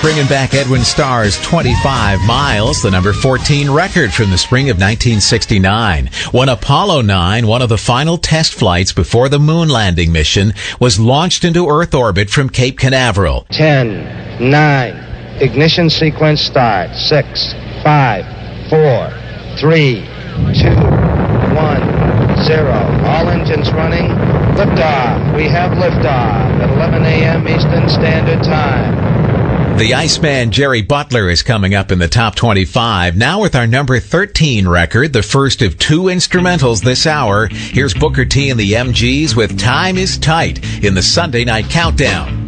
Bringing back Edwin Starr's 25 Miles, the number 14 record from the spring of 1969. When Apollo 9, one of the final test flights before the moon landing mission, was launched into Earth orbit from Cape Canaveral. 10, 9, ignition sequence start. 6, 5, 4, 3, 2, 1, 0. All engines running. Liftoff. We have liftoff at 11 a.m. Eastern Standard Time. The Iceman Jerry Butler is coming up in the top 25, now with our number 13 record, the first of two instrumentals this hour. Here's Booker T and the MGs with Time is Tight in the Sunday Night Countdown.